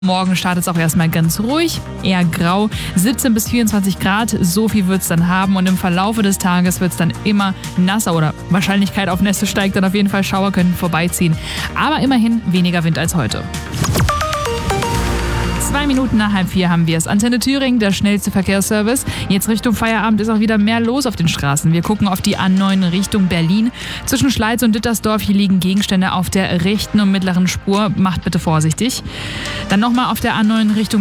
Morgen startet es auch erstmal ganz ruhig, eher grau, 17 bis 24 Grad, so viel wird es dann haben und im Verlaufe des Tages wird es dann immer nasser oder Wahrscheinlichkeit auf Nässe steigt dann auf jeden Fall, Schauer können vorbeiziehen, aber immerhin weniger Wind als heute. 2 Minuten nach 3:30 haben wir es. Antenne Thüringen, der schnellste Verkehrsservice. Jetzt Richtung Feierabend ist auch wieder mehr los auf den Straßen. Wir gucken auf die A9 Richtung Berlin. Zwischen Schleiz und Dittersdorf, hier liegen Gegenstände auf der rechten und mittleren Spur. Macht bitte vorsichtig. Dann nochmal auf der A9 Richtung